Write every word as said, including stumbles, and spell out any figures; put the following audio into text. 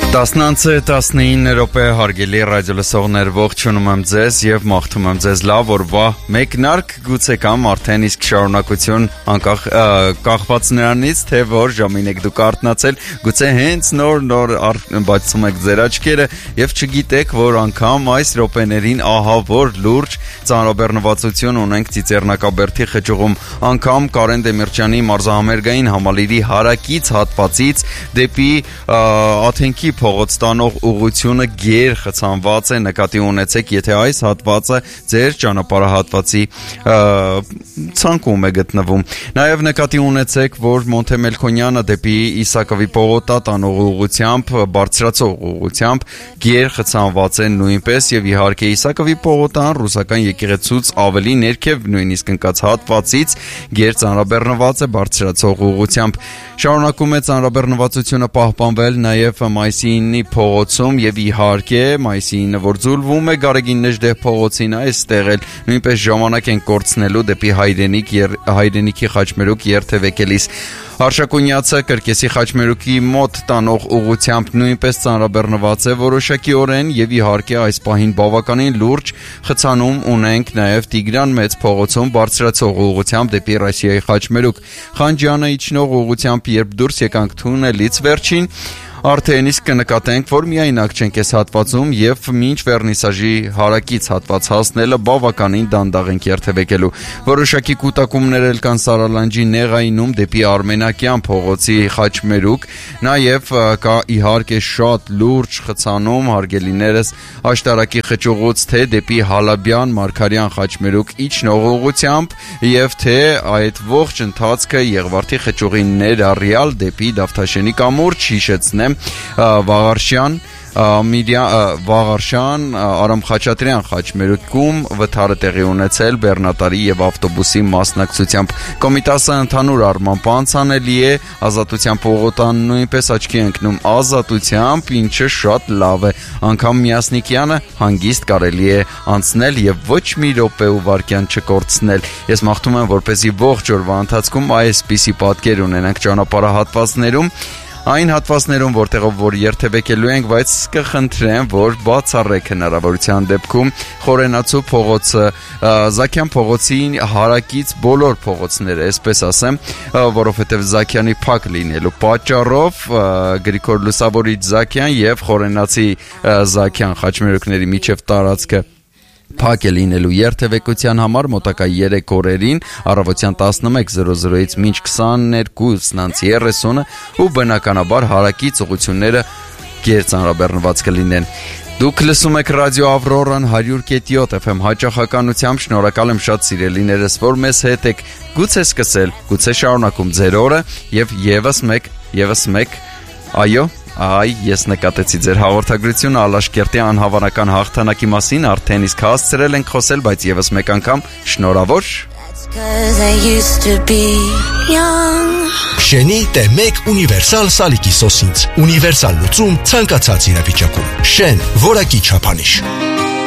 տասնինը տասնինը րոպե հարգելի ռադիոլսողներ, ողջունում եմ ձեզ եւ մաղթում եմ ձեզ լավ օրվա մեկնարկ, գուցե կամ արդեն իսկ շարունակություն անկախ կախված նրանից, թե որ ժամին եք դուք արթնացել, գուցե հենց նոր նոր բացում եք ձեր աչքերը եւ չգիտեք, որ անգամ այս րոպեներին ահա որ լուրջ ծանրաբեռնվածություն ունենք Ծիծեռնակաբերդի խճուղում, անգամ Կարեն Դեմիրճյանի մարզահամերգային համալիրի հարակից հատվածից դեպի Աթենքի փողոց տանող ուղղությունը գեր խցանված է, նկատի ունեցեք, եթե այս հատվածը ձեր ճանապարհահատվածի ցանկում է գտնվում։ Նաև նկատի ունեցեք, որ Մոնտեմելքոնյանը դեպի Իսակովի պողոտա տանող ուղղությամբ, բարձրացող ուղղությամբ գեր խցանված է նույնպես եւ իհարկե Իսակովի պողոտան ռուսական եկեղեցուց ավելի ներքև նույնիսկ ընկած հատվածից գեր ծանրաբեռնված է բարձրացող ուղղությամբ։ Շարունակում է ծանրաբեռնվածությունը պահպանվել նաև մայիսի ինը փողոցում եւ իհարկե մայիսի ինը որ ձուլվում է Գարեգին Նժդեհ փողոցին, այստեղ էլ նույնպես ժամանակ են կորցնելու դեպի Հայրենիք Հայրենիքի Խաչմերուկ երթևեկելիս։ Արշակունյացը Կրկեսի Խաչմերուկի մոտ տանող ուղղությամբ նույնպես ծանրաբեռնված է որոշակիորեն եւ իհարկե այս պահին բավականին լուրջ խցանում ունենք նաեւ Տիգրան Մեծ փողոցում բարձրացող ուղղությամբ դեպի Ռասիայի Խաչմերուկ։ Խանջյանը իջնող ուղղությամբ երբ դուրս եկանք թունելից վերջին արդեն իսկ կնկատենք, որ միայնակ չենք այս հատվածում եւ մինչ վերնիսաժի հարակից հատված հասնելը բավականին դանդաղ ենք երթևեկելու։ Որոշակի կուտակումներ էլ կան Սարալանջի Նեղայինում դեպի Արմենակյան փողոցի Խաչմերուկ, նաեւ կա իհարկե շատ լուրջ խցանում հարգելիներս Աշտարակի խճուղուց թե դեպի Հալաբյան Մարգարյան Խաչմերուկ իջնող ուղղությամբ եւ թե այդ ողջ ընթացքը Եղվարդի խճուղի ներառյալ դեպի Դավթաշենի կամուրջ, հիշեցնեմ Վաղարշյան Վաղարշան Արամ Խաչատրյան Խաչմերուկում վթարը տեղի ունեցել բեռնատարի եւ ավտոբուսի մասնակցությամբ։ Կոմիտասը ընդհանուր առմամբ անցանելի է, Ազատության պողոտան նույնպես աչքի ընկնում ազատությամբ, ինչը շատ լավ է։ Անգամ Միասնիկյանը հանգիստ կարելի է անցնել եւ ոչ մի րոպե ու վայրկյան չկորցնել։ Ես մաղթում եմ, որպեսզի ողջ օրվա ընթացքում այսպիսի պատկեր ունենանք ճանապարհահատվածներում, այն հատվածներում, որտեղով որ երթևեկելու ենք, բայց կխնդրեմ, որ բացառեք հնարավորության դեպքում Խորենացու փողոցը, Զաքյան փողոցի հարակից բոլոր փողոցները, այսպես ասեմ, որովհետև Զաքյանի փակ լինելու պատճառով Գրիգոր Լուսավորիչ Զաքյան եւ Խորենացի Զաքյան Խաչմերուկների միջև տարածքը փակ է լինելու երթևեկության համար մոտակա երեք օրերին առավոտյան տասնմեկ զրո զրոից մինչ քսաներկու երեսունը ու բնականաբար հարակից ուղղությունները գերծանրաբեռնված կլինեն։ Դուք լսում եք ռադիո Ավրորան հարյուր կետ յոթ էֆ էմ հաճախականությամբ, շնորհակալ եմ շատ սիրելիներս, որ մեզ հետ եք, գուցե սկսել, գուցե շարունակում ձեր օրը եւ եւս մեկ, եւս մեկ, այո, Այ, ես նկատեցի ձեր հաղորդագրությունը Ալաշկերտի անհավանական հաղթանակի մասին արդեն իսկ հասցրել ենք խոսել, բայց եւս մեկ անգամ շնորհավոր։ Շենի տե մեկ ունիվերսալ սալիկի սոսինց, ունիվերսալ լուծում ցանկացած իրավիճակում։ Շեն, որակի չափանիշ։